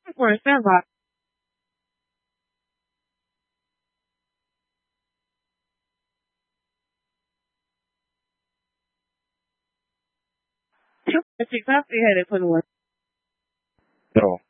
For a standby. She had it put away. No.